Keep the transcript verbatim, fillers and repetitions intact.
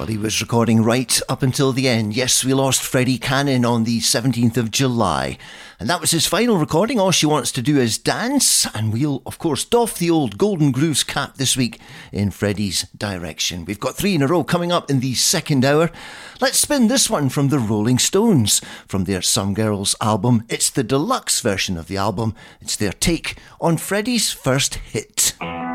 Well, he was recording right up until the end. Yes, we lost Freddie Cannon on the seventeenth of July. And that was his final recording. All she wants to do is dance. And we'll, of course, doff the old Golden Grooves cap this week in Freddie's direction. We've got three in a row coming up in the second hour. Let's spin this one from the Rolling Stones, from their Some Girls album. It's the deluxe version of the album. It's their take on Freddie's first hit.